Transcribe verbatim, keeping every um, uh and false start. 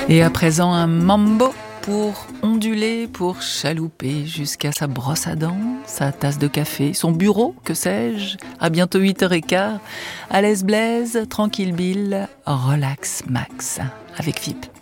Et à présent, un mambo pour onduler, pour chalouper jusqu'à sa brosse à dents, sa tasse de café, son bureau, que sais-je. À bientôt huit heures quinze. À l'aise Blaise, tranquille Bill, relax Max, avec F I P.